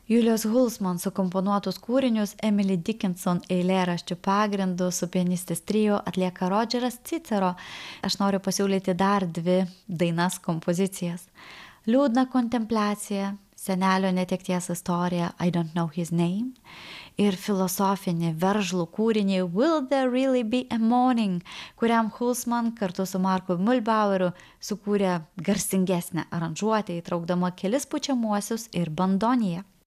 Julius Hulsman sukomponuotus kūrinius Emily Dickinson eilėraščių pagrindu su pianistės trio atlieka Rodžeras Cicero. Aš noriu pasiūlyti dar 2 dainas kompozicijas. Liūdna kontempliacija, senelio netekties istorija I Don't Know His Name ir filosofinį veržlų kūrinį Will There Really Be a Morning, kuriam Hulsman kartu su Marku Mulbaueriu sukūrė garsingesnę aranžuotę, įtraukdama kelis pučiamuosius ir bandoniją.